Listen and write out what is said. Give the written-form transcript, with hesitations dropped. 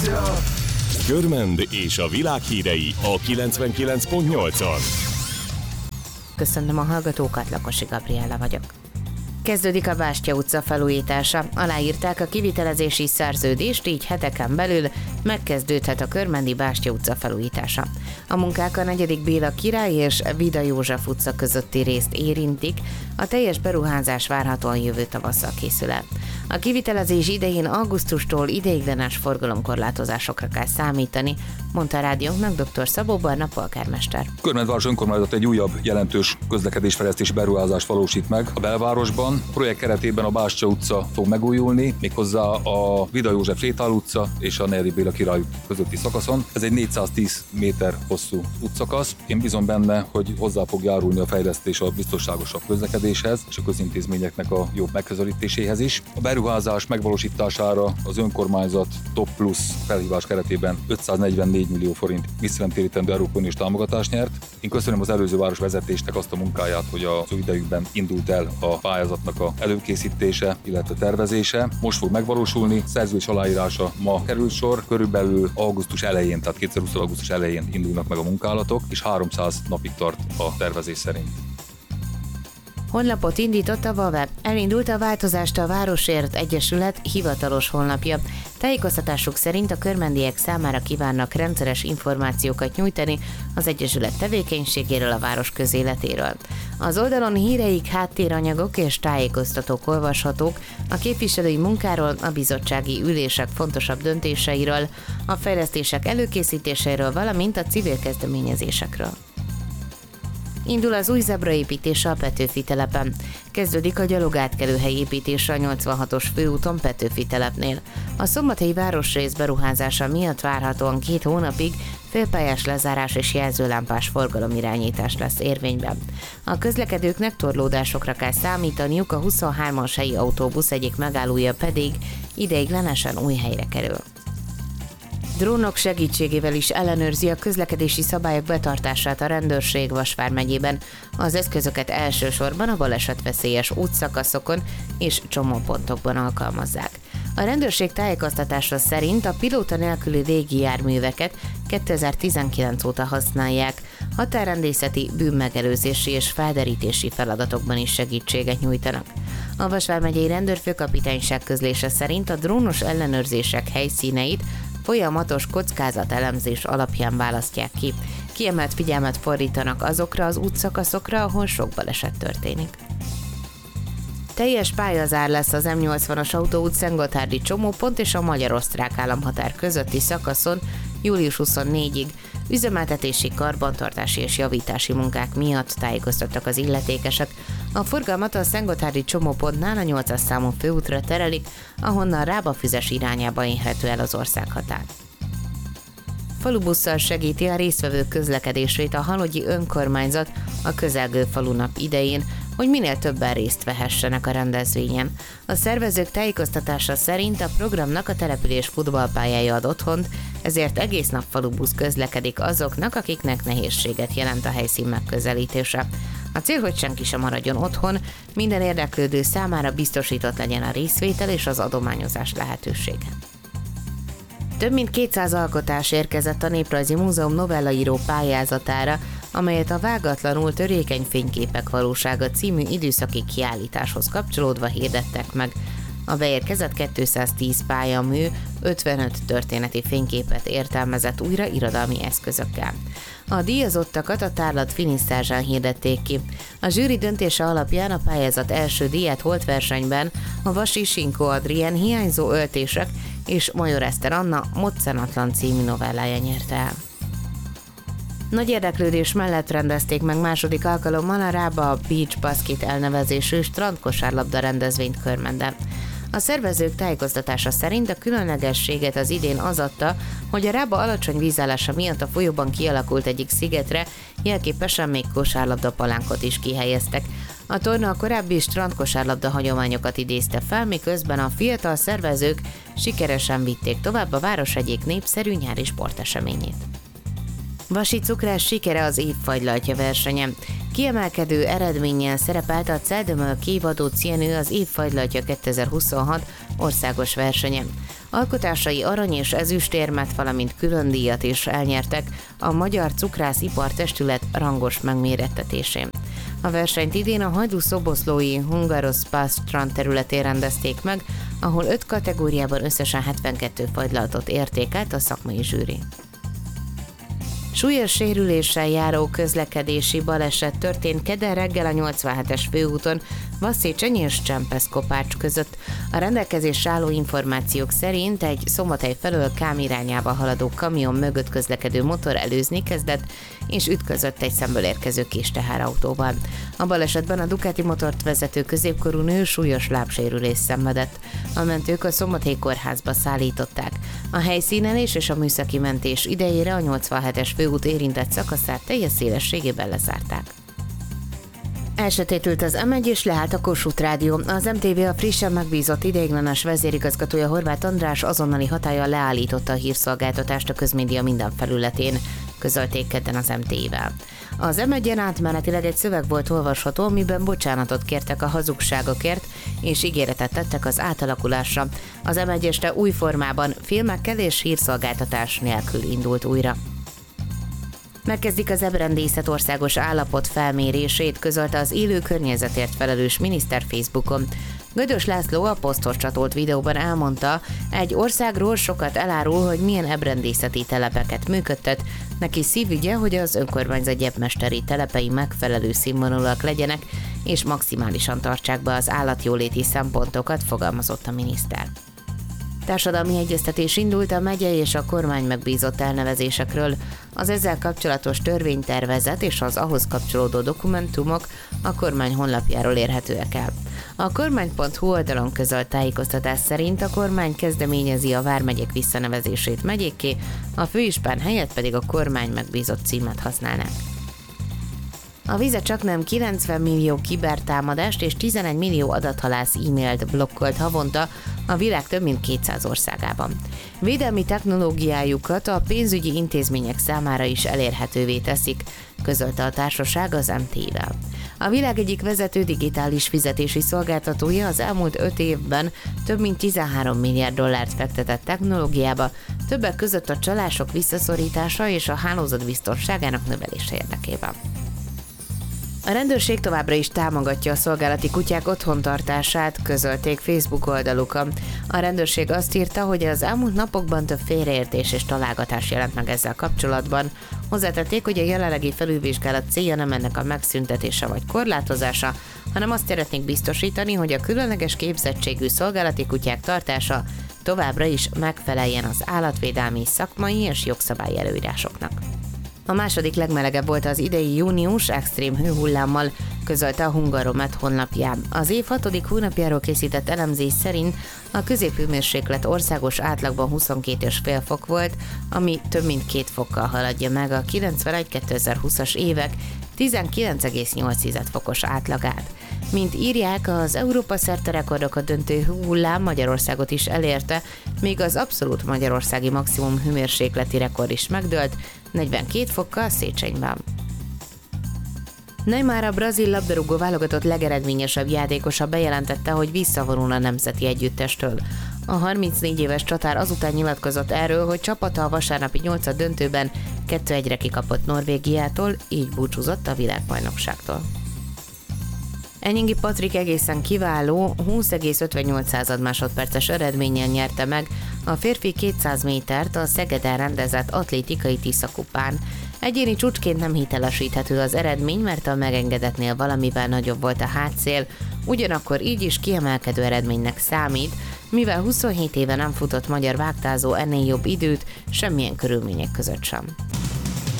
Körmend és a világ hírei a 99.8-on. Köszönöm a hallgatókat, Lakosi Gabriella vagyok. Kezdődik a Bástya utca felújítása. Aláírták a kivitelezési szerződést, így heteken belül megkezdődhet a körmendi Bástya utca felújítása. A munkák a 4. Béla király és Vida József utca közötti részt érintik, a teljes beruházás várhatóan jövő tavasszal készül el. A kivitelezés idején augusztustól ideiglenes forgalomkorlátozásokra kell számítani, mondta a rádiónknak dr. Szabó Barna polgármester. Körmendváros önkormányzat egy újabb jelentős közlekedésfejlesztési beruházást valósít meg a belvárosban. A projekt keretében a Bástya utca fog megújulni, méghozzá a Vida József Sétáló utca és a 4. Béla király közötti szakaszon. Ez egy 410 méter hosszú útszakasz. Én bízom benne, hogy hozzá fog járulni a fejlesztés a biztonságosabb közlekedéshez és a közintézményeknek a jobb megközelítéséhez is. A beruházás megvalósítására az önkormányzat Top Plus felhívás keretében 544 millió forint visszanemtérítendő Európai Uniós támogatást nyert. Én köszönöm az előző városvezetésnek azt a munkáját, hogy az idejükben indult el a pályázatnak a előkészítése, illetve tervezése. Most fog megvalósulni, szerződés aláírása ma kerül sor, körülbelül augusztus elején, tehát 2020. augusztus elején indulnak meg a munkálatok, és 300 napig tart a tervezés szerint. Honlapot indított a VAVE. Elindult a Változást a Városért Egyesület hivatalos honlapja. Tájékoztatásuk szerint a körmendiek számára kívánnak rendszeres információkat nyújtani az Egyesület tevékenységéről, a város közéletéről. Az oldalon híreik, háttéranyagok és tájékoztatók olvashatók a képviselői munkáról, a bizottsági ülések fontosabb döntéseiről, a fejlesztések előkészítéseiről, valamint a civil kezdeményezésekről. Indul az új zebraépítése a Petőfi telepen. Kezdődik a gyalogátkelőhely építése a 86-os főúton Petőfi telepnél. A szombathelyi városrész beruházása miatt várhatóan 2 hónapig félpályás lezárás és jelzőlámpás forgalomirányítás lesz érvényben. A közlekedőknek torlódásokra kell számítaniuk, a 23-as helyi autóbusz egyik megállója pedig ideiglenesen új helyre kerül. Drónok segítségével is ellenőrzi a közlekedési szabályok betartását a rendőrség Vas vármegyében. Az eszközöket elsősorban a balesetveszélyes útszakaszokon és csomópontokban alkalmazzák. A rendőrség tájékoztatása szerint a pilóta nélküli régi járműveket 2019 óta használják, határrendészeti, bűnmegelőzési és felderítési feladatokban is segítséget nyújtanak. A Vas vármegyei rendőrfőkapitányság közlése szerint a drónos ellenőrzések helyszíneit folyamatos kockázatelemzés alapján választják ki. Kiemelt figyelmet fordítanak azokra az útszakaszokra, ahol sok baleset történik. Teljes pályazár lesz az M80-as autóút Szentgotthárdi csomópont és a magyar-osztrák államhatár közötti szakaszon július 24-ig. Üzemeltetési, karbantartási és javítási munkák miatt tájékoztattak az illetékesek. A forgalmat a Szentgotthárdi csomópontnál a 8-as számú főútra terelik, ahonnan Rábafüzes irányába érhető el az országhatár. Falubusszal segíti a résztvevők közlekedését a Halogyi önkormányzat a közelgő falunap idején, hogy minél többen részt vehessenek a rendezvényen. A szervezők tájékoztatása szerint a programnak a település futballpályája ad otthont, ezért egész nap falubusz közlekedik azoknak, akiknek nehézséget jelent a helyszín megközelítése. A cél, hogy senki sem maradjon otthon, minden érdeklődő számára biztosított legyen a részvétel és az adományozás lehetősége. Több mint 200 alkotás érkezett a Néprajzi Múzeum novellaíró pályázatára, amelyet a Vágatlanul törékeny fényképek valósága című időszaki kiállításhoz kapcsolódva hirdettek meg. A beérkezett 210 pályamű 55 történeti fényképet értelmezett újra irodalmi eszközökkel. A díjazottakat a tárlat finisztázsán hirdették ki. A zsűri döntése alapján a pályázat első díját holtversenyben a Vasi Sinkó Adrien Hiányzó öltések és Major Eszter Anna Moccanatlan című novellája nyerte el. Nagy érdeklődés mellett rendezték meg második alkalommal a Rába Beach Basket elnevezésű strandkosárlabda rendezvényt Körmenden. A szervezők tájékoztatása szerint a különlegességet az idén az adta, hogy a Rába alacsony vízállása miatt a folyóban kialakult egyik szigetre jelképesen még kosárlabda palánkot is kihelyeztek. A torna a korábbi strandkosárlabda hagyományokat idézte fel, miközben a fiatal szervezők sikeresen vitték tovább a város egyik népszerű nyári sporteseményét. Vasi cukrás sikere az év fagylaltja versenye. Kiemelkedő eredménnyel szerepelt a Celdömöl Kévadó Cienő az év fagylaltja 2026 országos versenyen. Alkotásai arany és ezüstérmet, valamint külön díjat is elnyertek a Magyar Cukrászipar Testület rangos megmérettetésén. A versenyt idén a hajdú-szoboszlói Hungaroszpász strand területén rendezték meg, ahol 5 kategóriában összesen 72 fagylalatot értékelt a szakmai zsűri. Súlyos sérüléssel járó közlekedési baleset történt kedden reggel a 87-es főúton Vasszécseny és Csempesz-Kopács között. A rendelkezésre álló információk szerint egy Szombathely felől Kám irányába haladó kamion mögött közlekedő motor előzni kezdett, és ütközött egy szemből érkező kis teherautóval. A balesetben a Ducati motort vezető középkorú nő súlyos lábsérülést szenvedett. A mentők a Szombathelyi kórházba szállították. A helyszínelés és a műszaki mentés idejére a 87-es főút érintett szakaszát teljes szélességében lezárták. Elsötétült az M1 és leállt a Kossuth Rádió. Az MTV a frissen megbízott ideiglenes vezérigazgatója Horváth András azonnali hatállyal leállította a hírszolgáltatást a közmédia minden felületén, közölték kedden az MTV-vel. Az M1-en átmenetileg egy szöveg volt olvasható, amiben bocsánatot kértek a hazugságokért, és ígéretet tettek az átalakulásra. Az M1 este új formában, filmekkel és hírszolgáltatás nélkül indult újra. Megkezdik az ebrendészet országos állapot felmérését, közölte az élő környezetért felelős miniszter Facebookon. Gödös László a poszthoz csatolt videóban elmondta, egy országról sokat elárul, hogy milyen ebrendészeti telepeket működtet, neki szívügye, hogy az önkormányzat gyepmesteri telepei megfelelő színvonalúak legyenek, és maximálisan tartsák be az állatjóléti szempontokat, fogalmazott a miniszter. Társadalmi egyeztetés indult a megye és a kormány megbízott elnevezésekről. Az ezzel kapcsolatos törvénytervezet és az ahhoz kapcsolódó dokumentumok a kormány honlapjáról érhetőek el. A kormány.hu oldalon közölt tájékoztatás szerint a kormány kezdeményezi a vármegyek visszanevezését megyékké, a főispán helyett pedig a kormány megbízott címet használnák. A Vize csaknem 90 millió kibertámadást és 11 millió adathalász e-mailt blokkolt havonta a világ több mint 200 országában. Védelmi technológiájukat a pénzügyi intézmények számára is elérhetővé teszik, közölte a társaság az MT-vel. A világ egyik vezető digitális fizetési szolgáltatója az elmúlt 5 évben több mint 13 milliárd dollárt fektetett technológiába, többek között a csalások visszaszorítása és a hálózat biztonságának növelése érdekében. A rendőrség továbbra is támogatja a szolgálati kutyák otthontartását, közölték Facebook oldalukon. A rendőrség azt írta, hogy az elmúlt napokban több félreértés és találgatás jelent meg ezzel kapcsolatban. Hozzátették, hogy a jelenlegi felülvizsgálat célja nem ennek a megszüntetése vagy korlátozása, hanem azt szeretnék biztosítani, hogy a különleges képzettségű szolgálati kutyák tartása továbbra is megfeleljen az állatvédelmi, szakmai és jogszabályi előírásoknak. A második legmelegebb volt az idei június extrém hőhullámmal, közölte a Hungaromet honlapján. Az év 6. hónapjáról készített elemzés szerint a középhőmérséklet országos átlagban 22,5 fok volt, ami több mint 2 fokkal haladja meg a 91-2020-as évek 19,8 fokos átlagát. Mint írják, az Európa szerte rekordokat döntő hőhullám Magyarországot is elérte, míg az abszolút magyarországi maximum hőmérsékleti rekord is megdőlt, 42 fokkal Széchenyben. Neymar, a brazil labdarúgó válogatott legeredményesebb játékosa bejelentette, hogy visszavonul a nemzeti együttestől. A 34 éves csatár azután nyilatkozott erről, hogy csapata a vasárnapi 8. döntőben 2-1-re kikapott Norvégiától, így búcsúzott a világbajnokságtól. Enyingi Patrik egészen kiváló 20,58 másodperces eredménnyel nyerte meg a férfi 200 métert a Szegeden rendezett atlétikai Tisza kupán. Egyéni csúcsként nem hitelesíthető az eredmény, mert a megengedetnél valamivel nagyobb volt a hátszél, ugyanakkor így is kiemelkedő eredménynek számít, mivel 27 éve nem futott magyar vágtázó ennél jobb időt, semmilyen körülmények között sem.